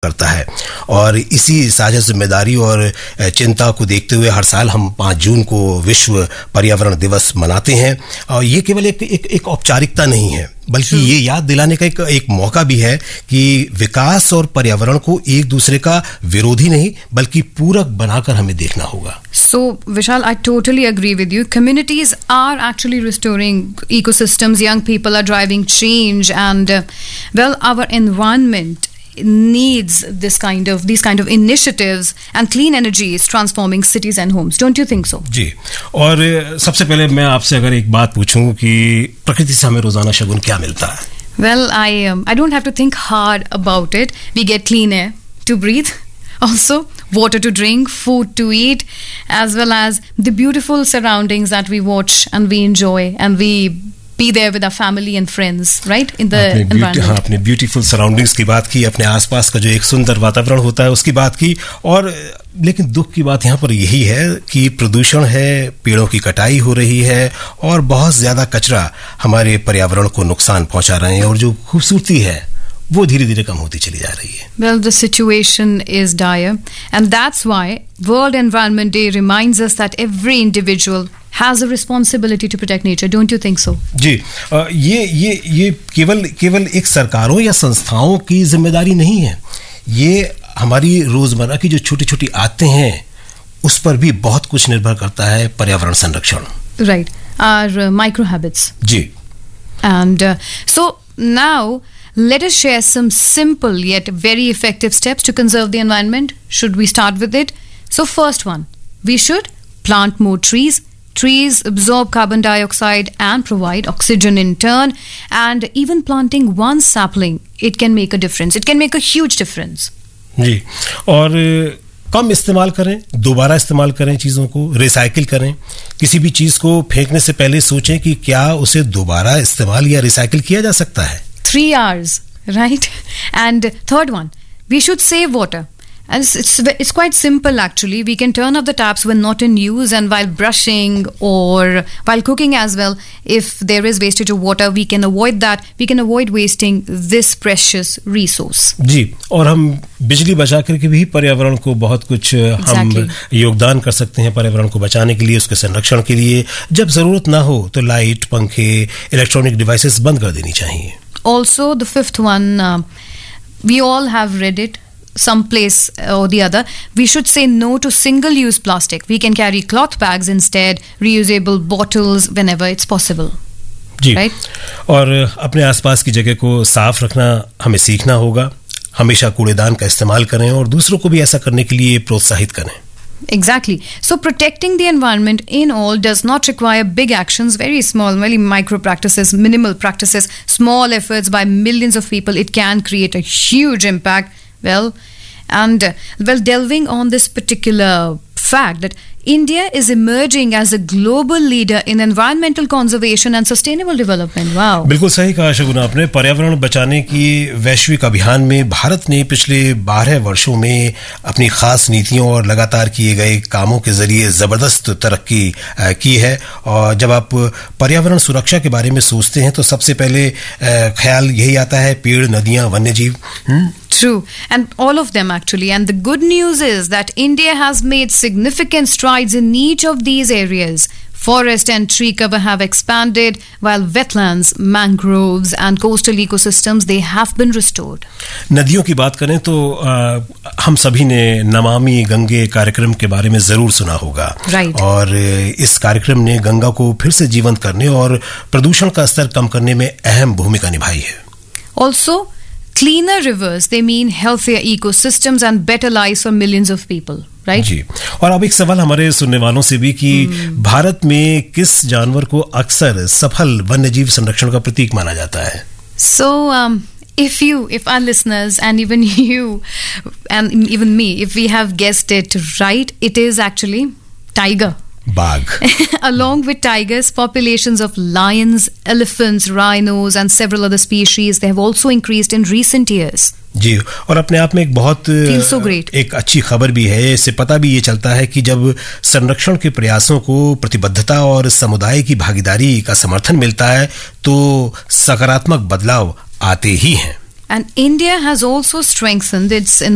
करता है। और इसी साझा जिम्मेदारी और चिंता को देखते हुए हर साल हम 5 जून को विश्व पर्यावरण दिवस मनाते हैं। और ये केवल एक औपचारिकता नहीं है, बल्कि ये याद दिलाने का एक मौका भी है कि विकास और पर्यावरण को एक दूसरे का विरोधी नहीं बल्कि पूरक बनाकर हमें देखना होगा। So, Vishal, I totally agree with you. Communities are actually restoring ecosystems. Young people are driving change, and well, our environment needs these kind of initiatives, and clean energy is transforming cities and homes. Don't you think so? जी, और सबसे पहले मैं आपसे अगर एक बात पूछूं कि प्रकृति से हमें रोजाना शगुन क्या मिलता है? Well, I don't have to think hard about it. We get clean air to breathe, also water to drink, food to eat, as well as the beautiful surroundings that we watch and we enjoy, and we be there with our family and friends, right? In the environment. हाँ, अपने beautiful surroundings की बात की, अपने आसपास का जो एक सुंदर वातावरण होता है उसकी बात की। और लेकिन दुख की बात यहाँ पर यही है कि प्रदूषण है, पेड़ों की कटाई हो रही है और बहुत ज्यादा कचरा हमारे पर्यावरण को नुकसान पहुंचा रहे हैं, और जो खूबसूरती है वो धीरे धीरे कम होती चली जा रही है। Well, the situation is dire, and that's why World Environment Day reminds us that every individual has a responsibility to protect nature. Don't you think so? जी, ये केवल एक सरकारों या संस्थाओं की जिम्मेदारी नहीं है। ये हमारी रोजमर्रा की जो छोटी छोटी आदतें हैं उस पर भी बहुत कुछ निर्भर करता है पर्यावरण संरक्षण। Right, our micro habits. Ji, and so now let us share some simple yet very effective steps to conserve the environment. Should we start with it? So first one, we should plant more trees. Trees absorb carbon dioxide and provide oxygen in turn, and even planting one sapling, it can make a difference. It can make a huge difference. जी, और कम इस्तेमाल करें, दोबारा इस्तेमाल करें, चीज़ों को recycle करें। किसी भी चीज़ को फेंकने से पहले सोचें कि क्या उसे दोबारा इस्तेमाल या रिसाइकिल किया जा सकता है। 3 hours, right? And third one, we should save water. And it's quite simple actually. We can turn off the taps when not in use, and while brushing or while cooking as well. If there is wastage of water, we can avoid that. We can avoid wasting this precious resource. जी, और हम बिजली बचा करके भी पर्यावरण को बहुत कुछ हम योगदान कर सकते हैं पर्यावरण को बचाने के लिए, उसके संरक्षण के लिए। जब जरूरत ना हो तो लाइट, पंखे, इलेक्ट्रॉनिक डिवाइसेस बंद कर देनी चाहिए। Also, the fifth one, we all have read it someplace or the other. We should say no to single-use plastic. We can carry cloth bags instead, reusable bottles whenever it's possible. Ji, right? और अपने आसपास की जगह को साफ रखना हमें सीखना होगा। हमेशा कूड़ेदान का इस्तेमाल करें और दूसरों को भी ऐसा करने के लिए प्रोत्साहित करें। Exactly. So protecting the environment in all does not require big actions, very small, very micro practices, minimal practices, small efforts by millions of people. It can create a huge impact. Well, delving on this particular fact that India is emerging as a global leader in environmental conservation and sustainable development. Wow. बिल्कुल सही कहा शगुन आपने। पर्यावरण बचाने की वैश्विक अभियान में भारत ने पिछले 12 वर्षों में अपनी खास नीतियों और लगातार किए गए कामों के जरिए जबरदस्त तरक्की की है। और जब आप पर्यावरण सुरक्षा के बारे में सोचते हैं तो सबसे पहले ख्याल यही आता है पेड़, नदियां, वन्य जीव। True, and all of them actually. And the good news is that India has made significant strides in each of these areas. Forest and tree cover have expanded, while wetlands, mangroves and coastal ecosystems, they have been restored. नदियों की बात करें तो हम सभी ने नमामि गंगे कार्यक्रम के बारे में जरूर सुना होगा। Right. और इस कार्यक्रम ने गंगा को फिर से जीवंत करने और प्रदूषण का स्तर कम करने में अहम भूमिका निभाई है। Also, cleaner rivers, they mean healthier ecosystems and better lives for millions of people, right? जी, और अब एक सवाल हमारे सुनने वालों से भी कि भारत में किस जानवर को अक्सर सफल वन्यजीव संरक्षण का प्रतीक माना जाता है? So, if our listeners and even you and even me, if we have guessed it right, it is actually tiger. बाघ। Along with tigers, populations of lions, elephants, rhinos and several other species, they have also increased in recent years. जी, और अपने आप में एक बहुत so great. एक अच्छी खबर भी है। इससे पता भी ये चलता है कि जब संरक्षण के प्रयासों को प्रतिबद्धता और समुदाय की भागीदारी का समर्थन मिलता है तो सकारात्मक बदलाव आते ही हैं। And India has also strengthened its